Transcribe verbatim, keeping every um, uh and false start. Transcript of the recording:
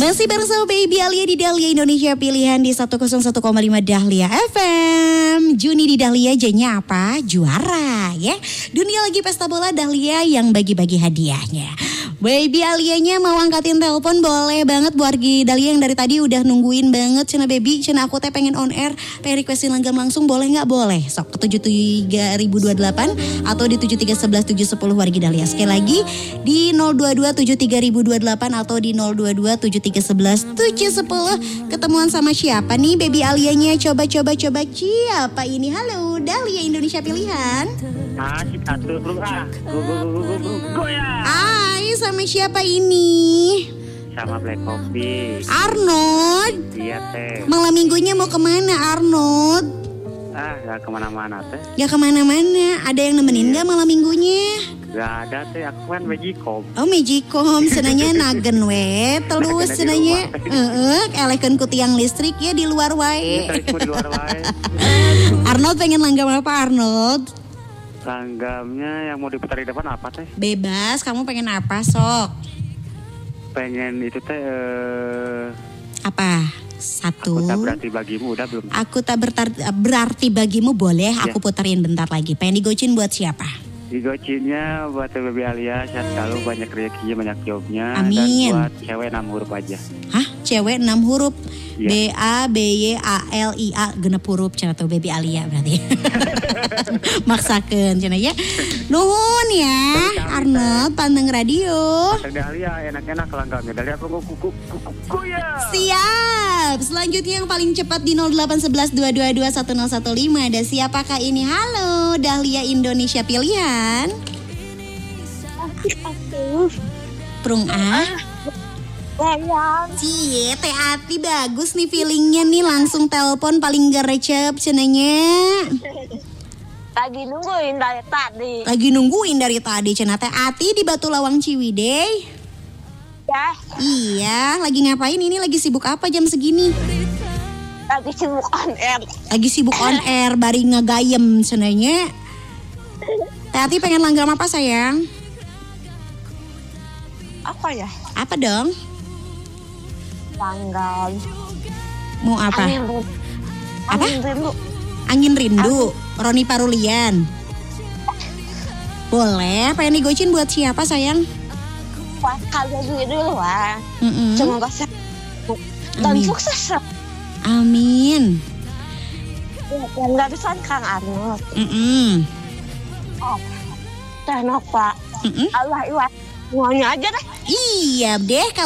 Masih bersama Baby Alia di Dahlia Indonesia Pilihan di seratus satu koma lima Dahlia F M. Juni di Dahlia jadinya apa? Juara ya. Dunia lagi pesta bola, Dahlia yang bagi-bagi hadiahnya. Baby Alianya mau angkatin telepon boleh banget buat Dahlia yang dari tadi udah nungguin banget. Cina baby, cina aku teh pengen on air, pengen requestin langgam langsung boleh nggak? Boleh. Sok ke tujuh tiga ribu dua puluh delapan atau di tujuh tiga satu satu tujuh sepuluh wargi Dahlia. Sekali lagi di nol dua dua tujuh tiga ribu dua puluh delapan atau di nol dua dua tujuh tiga satu satu tujuh sepuluh. Ketemuan sama siapa nih Baby Alianya? Coba coba coba siapa ini? Halo Dahlia Indonesia Pilihan. Ah, kita tuh ah, goyang. Hai, sama siapa ini? Sama Black Coffee. Arnold. Iya teh. Malam minggunya mau kemana Arnold? Ah, gak kemana-mana teh. Gak kemana-mana. Ada yang nemenin gak malam minggunya? Gak ada teh, aku kan Magicom. Oh Magicom, senanya nagen we. Terus senanya heeh, elekan ku tiang listrik ya di luar wae. Di luar wae. Arnold pengen langgam apa Arnold? Langgamnya yang mau diputar di depan apa teh? Bebas, kamu pengen apa sok? Pengen itu teh uh, apa? Satu. Aku tak berarti bagimu udah belum? Aku tak bertar- berarti bagimu boleh, ya. Aku puterin bentar lagi. Pengen digocin buat siapa? Digocinnya buat Baby Alia, sehat selalu, banyak rezekinya, banyak jobnya. Amin. Dan buat cewek enam huruf aja. Hah? Cewek enam huruf? Ya. B A B Y A L I A genep huruf cenah tuh Baby Alia berarti. Maksakeun cenah ya. Nuhun ya Arnold Pandang Radio. Dahlia enak-enak langgamnya. Dahlia aku kuku kuku ya. Siap. Selanjutnya yang paling cepat di nol delapan satu satu dua dua dua satu nol satu lima. Ada siapakah ini? Halo Dahlia Indonesia Pilihan. Aku. Prung A. Sayang. Cie, Teh Ati bagus nih feelingnya nih, langsung telepon paling gercep cenanya. Lagi nungguin dari tadi. Lagi nungguin dari tadi cenah Teh Ati di Batu Lawang Ciwidey. Ya, Iya, lagi ngapain ini? Lagi sibuk apa jam segini? lagi sibuk on air. Lagi sibuk on air, bari ngegayem cenanya. Teh Ati pengen langgam apa sayang? Apa ya? Apa dong? Tanggal. Mau apa? Angin rindu. Apa? Angin rindu. Angin Rindu, Roni Parulian. Boleh, pengen digocin buat siapa sayang? Buat kalian dulu lah. Mm-mm. Semoga sehat dan Amin. sukses. Amin. Dan gak bisa Kang Arnold. Mm-mm. Oh, Teh Nova. Mm-mm. Allah iwat. Semuanya aja deh. Iya deh.